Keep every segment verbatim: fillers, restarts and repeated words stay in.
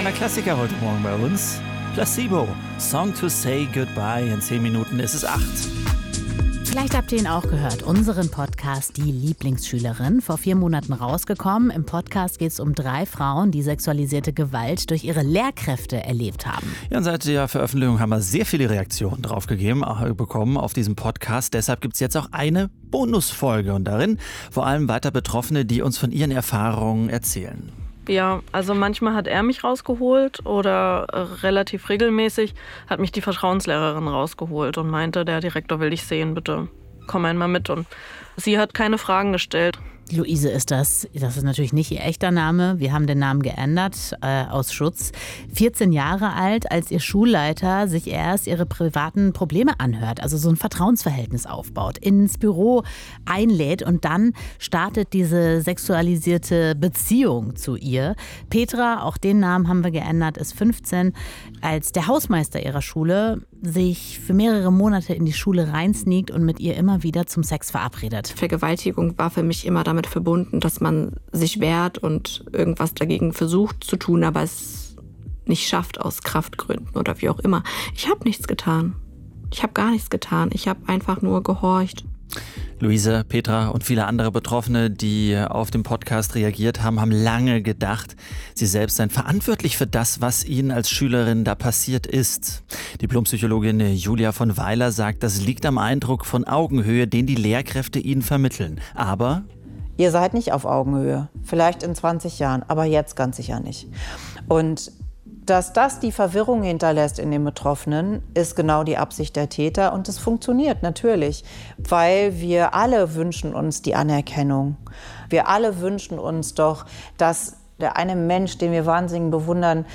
kleiner Klassiker heute Morgen bei uns. Placebo, Song to Say Goodbye. In zehn Minuten ist es acht. Vielleicht habt ihr ihn auch gehört, unseren Podcast Die Lieblingsschülerin, vor vier Monaten rausgekommen. Im Podcast geht es um drei Frauen, die sexualisierte Gewalt durch ihre Lehrkräfte erlebt haben. Ja, und seit der Veröffentlichung haben wir sehr viele Reaktionen drauf gegeben, äh, bekommen auf diesem Podcast. Deshalb gibt es jetzt auch eine Bonusfolge und darin vor allem weiter Betroffene, die uns von ihren Erfahrungen erzählen. Ja, also manchmal hat er mich rausgeholt oder äh, relativ regelmäßig hat mich die Vertrauenslehrerin rausgeholt und meinte, der Direktor will dich sehen, bitte komm einmal mit. Und sie hat keine Fragen gestellt. Luise ist das. Das ist natürlich nicht ihr echter Name. Wir haben den Namen geändert äh, aus Schutz. vierzehn Jahre alt, als ihr Schulleiter sich erst ihre privaten Probleme anhört, also so ein Vertrauensverhältnis aufbaut, ins Büro einlädt und dann startet diese sexualisierte Beziehung zu ihr. Petra, auch den Namen haben wir geändert, ist fünfzehn, als der Hausmeister ihrer Schule sich für mehrere Monate in die Schule reinsneakt und mit ihr immer wieder zum Sex verabredet. Vergewaltigung war für mich immer damit verbunden, dass man sich wehrt und irgendwas dagegen versucht zu tun, aber es nicht schafft aus Kraftgründen oder wie auch immer. Ich habe nichts getan. Ich habe gar nichts getan. Ich habe einfach nur gehorcht. Luise, Petra und viele andere Betroffene, die auf den Podcast reagiert haben, haben lange gedacht, sie selbst seien verantwortlich für das, was ihnen als Schülerin da passiert ist. Diplompsychologin Julia von Weiler sagt, das liegt am Eindruck von Augenhöhe, den die Lehrkräfte ihnen vermitteln. Aber ihr seid nicht auf Augenhöhe, vielleicht in zwanzig Jahren, aber jetzt ganz sicher nicht. Und dass das die Verwirrung hinterlässt in den Betroffenen, ist genau die Absicht der Täter. Und es funktioniert natürlich, weil wir alle wünschen uns die Anerkennung. Wir alle wünschen uns doch, dass der eine Mensch, den wir wahnsinnig bewundern,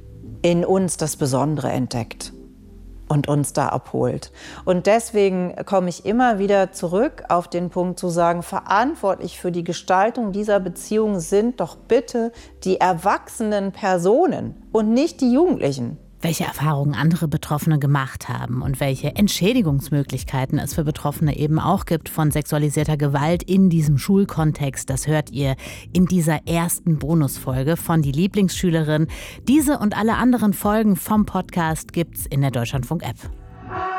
in uns das Besondere entdeckt und uns da abholt. Und deswegen komme ich immer wieder zurück auf den Punkt zu sagen, verantwortlich für die Gestaltung dieser Beziehung sind doch bitte die erwachsenen Personen und nicht die Jugendlichen. Welche Erfahrungen andere Betroffene gemacht haben und welche Entschädigungsmöglichkeiten es für Betroffene eben auch gibt von sexualisierter Gewalt in diesem Schulkontext, das hört ihr in dieser ersten Bonusfolge von Die Lieblingsschülerin. Diese und alle anderen Folgen vom Podcast gibt's in der Deutschlandfunk-App.